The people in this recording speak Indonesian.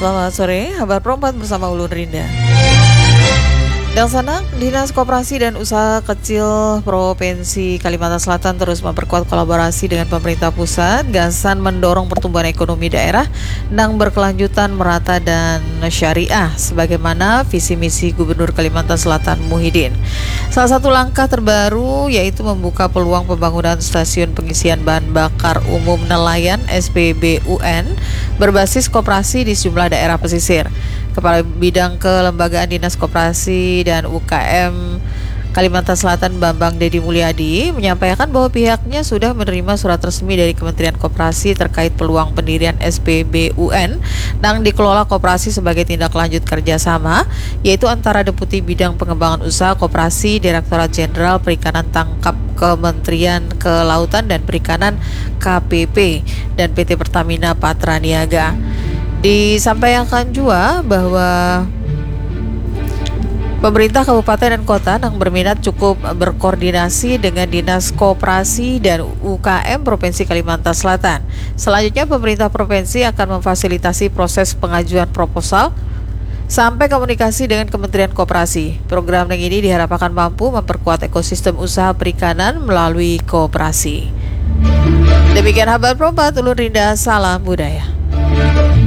Selamat sore, kabar Pro 4 bersama Ulun Rinda. Dan sana, Dinas Koperasi dan Usaha Kecil Provinsi Kalimantan Selatan terus memperkuat kolaborasi dengan pemerintah pusat, gasan mendorong pertumbuhan ekonomi daerah yang berkelanjutan, merata dan syariah sebagaimana visi misi Gubernur Kalimantan Selatan Muhyiddin. Salah satu langkah terbaru yaitu membuka peluang pembangunan stasiun pengisian bahan bakar umum nelayan (SPBUN) berbasis koperasi di sejumlah daerah pesisir. Kepala Bidang Kelembagaan Dinas Koperasi dan UKM Kalimantan Selatan Bambang Dedi Mulyadi menyampaikan bahwa pihaknya sudah menerima surat resmi dari Kementerian Koperasi terkait peluang pendirian SPBUN yang dikelola koperasi sebagai tindak lanjut kerjasama, yaitu antara Deputi Bidang Pengembangan Usaha Koperasi Direktorat Jenderal Perikanan Tangkap Kementerian Kelautan dan Perikanan KPP dan PT Pertamina Patraniaga. Disampaikan juga bahwa pemerintah kabupaten dan kota yang berminat cukup berkoordinasi dengan Dinas Koperasi dan UKM Provinsi Kalimantan Selatan. Selanjutnya, pemerintah provinsi akan memfasilitasi proses pengajuan proposal sampai komunikasi dengan Kementerian Koperasi. Program yang ini diharapkan mampu memperkuat ekosistem usaha perikanan melalui koperasi. Demikian kabar Pro 4, Ulun Rinda, salam budaya.